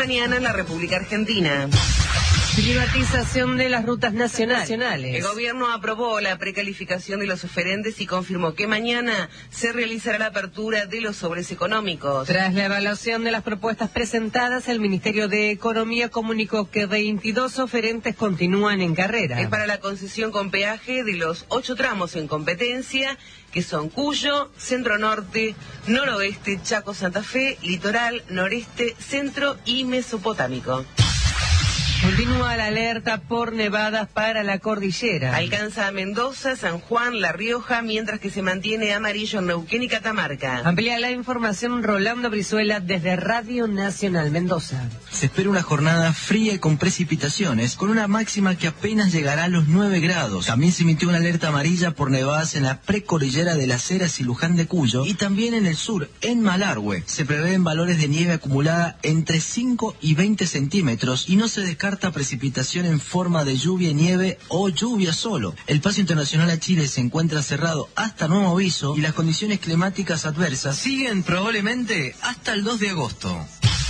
mañana en la República Argentina. Privatización de las rutas nacionales. El gobierno aprobó la precalificación de los oferentes y confirmó que mañana se realizará la apertura de los sobres económicos. Tras la evaluación de las propuestas presentadas, el Ministerio de Economía comunicó que 22 oferentes continúan en carrera. Es para la concesión con peaje de los 8 tramos en competencia, que son Cuyo, Centro Norte, Noroeste, Chaco, Santa Fe, Litoral, Noreste, Centro y Mesopotámico. Continúa la alerta por nevadas para la cordillera. Alcanza a Mendoza, San Juan, La Rioja, mientras que se mantiene amarillo en Neuquén y Catamarca. Amplía la información Rolando Brizuela desde Radio Nacional Mendoza. Se espera una jornada fría y con precipitaciones, con una máxima que apenas llegará a los 9 grados. También se emitió una alerta amarilla por nevadas en la precordillera de Las Heras y Luján de Cuyo, y también en el sur, en Malargüe. Se prevén valores de nieve acumulada entre 5 y 20 centímetros, y no se descarta precipitación en forma de lluvia y nieve o lluvia solo. El paso internacional a Chile se encuentra cerrado hasta nuevo aviso y las condiciones climáticas adversas siguen probablemente hasta el 2 de agosto.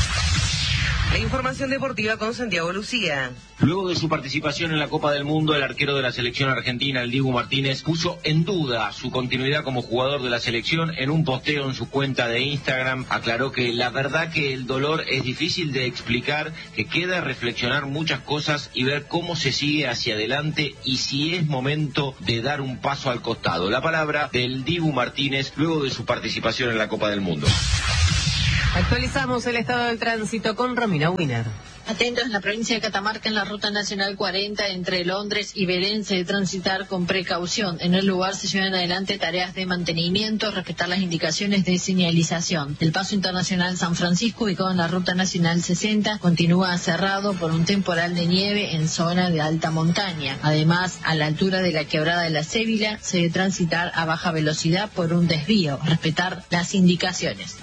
La información deportiva con Santiago Lucía. Luego de su participación en la Copa del Mundo, el arquero de la selección argentina, el Dibu Martínez, puso en duda su continuidad como jugador de la selección. En un posteo en su cuenta de Instagram aclaró que la verdad que el dolor es difícil de explicar, que queda reflexionar muchas cosas y ver cómo se sigue hacia adelante y si es momento de dar un paso al costado. La palabra del Dibu Martínez luego de su participación en la Copa del Mundo. Actualizamos el estado del tránsito con Romina Wiener. Atentos, en la provincia de Catamarca, en la ruta nacional 40 entre Londres y Belén, se debe transitar con precaución. En el lugar se llevan adelante tareas de mantenimiento, respetar las indicaciones de señalización. El paso internacional San Francisco, ubicado en la ruta nacional 60, continúa cerrado por un temporal de nieve en zona de alta montaña. Además, a la altura de la quebrada de la Cébila, se debe transitar a baja velocidad por un desvío, respetar las indicaciones.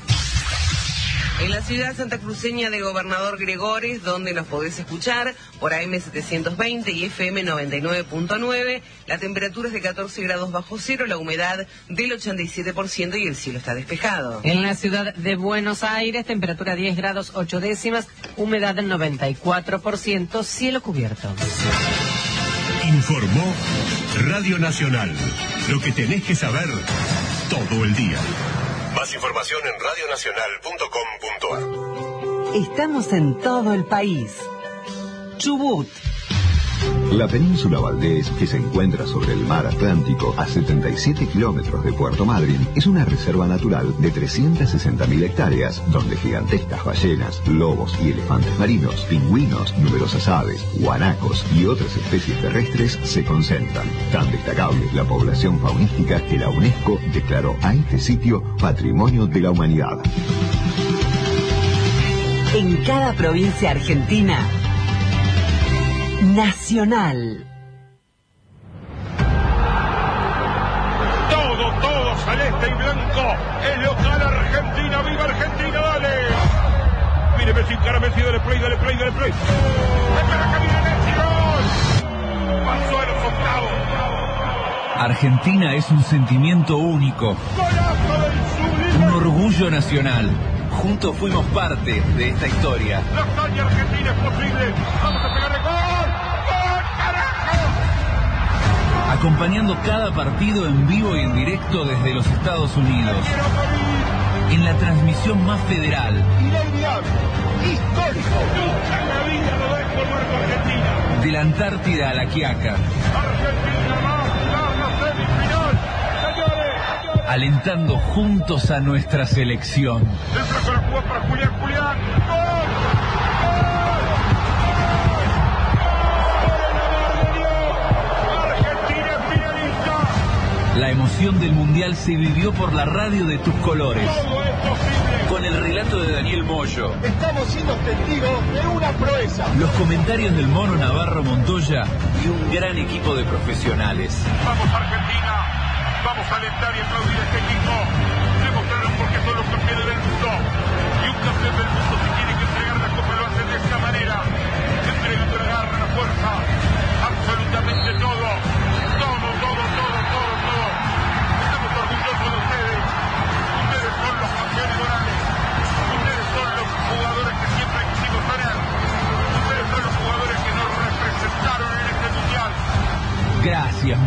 En la ciudad santacruceña de Gobernador Gregores, donde nos podés escuchar por AM 720 y FM 99.9, la temperatura es de 14 grados bajo cero, la humedad del 87% y el cielo está despejado. En la ciudad de Buenos Aires, temperatura 10 grados 8 décimas, humedad del 94%, cielo cubierto. Informó Radio Nacional. Lo que tenés que saber todo el día. Más información en radionacional.com.ar. Estamos en todo el país. Chubut. La península Valdés, que se encuentra sobre el mar Atlántico a 77 kilómetros de Puerto Madryn, es una reserva natural de 360.000 hectáreas, donde gigantescas ballenas, lobos y elefantes marinos, pingüinos, numerosas aves, guanacos y otras especies terrestres se concentran. Tan destacable es la población faunística que la UNESCO declaró a este sitio Patrimonio de la Humanidad. En cada provincia argentina, Nacional. Todo celeste y blanco. Es local Argentina. ¡Viva Argentina! ¡Dale! Mire Messi, cara Messi, dale play. ¡Espera que viene Messi! ¡Gol! Pasó a los octavos. Argentina es un sentimiento único. ¡Golazo del Zulia! Un orgullo nacional. Juntos fuimos parte de esta historia. La hazaña argentina es posible. Vamos a pegarle gol. Acompañando cada partido en vivo y en directo desde los Estados Unidos. En la transmisión más federal. Inolvidable, histórico. Nunca en la vida lo ves por Marco Argentina. De la Antártida a la Quiaca. Argentina va a jugar la semifinal. Señores. Alentando juntos a nuestra selección. El flaco la jugó para Julián. ¡Gol! La emoción del Mundial se vivió por la radio de tus colores. Todo es posible. Con el relato de Daniel Moyo. Estamos siendo testigos de una proeza. Los comentarios del Mono Navarro Montoya y un gran equipo de profesionales. Vamos Argentina, vamos a alentar y aplaudir a este equipo. Demostraron porque son los campeones del mundo. Y un campeón del mundo se tiene que entregar la copa, lo hace de esta manera. Entregando la garra, la fuerza, absolutamente todo. Estamos orgullosos de ustedes. Ustedes son los campeones morales. Ustedes son los jugadores que siempre quisimos tener.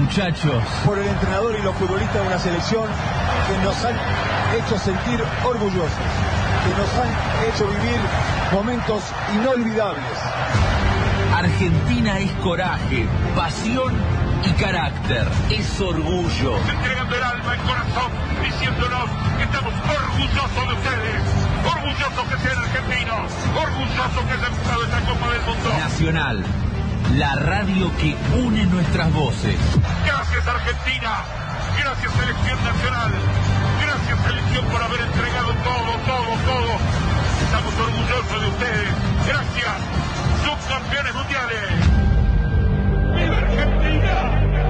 muchachos. Por el entrenador y los futbolistas de una selección que nos han hecho sentir orgullosos, que nos han hecho vivir momentos inolvidables. Argentina es coraje, pasión y carácter. Es orgullo. Entregando el alma, el corazón, diciéndonos que estamos orgullosos de ustedes. Orgullosos que sean argentinos. Orgullosos que hayan jugado esta Copa del Mundo. Nacional, la radio que une nuestras voces. Gracias Argentina. Gracias Selección Nacional. Gracias Selección por haber entregado todo. Estamos orgullosos de ustedes. Gracias. Subcampeones mundiales.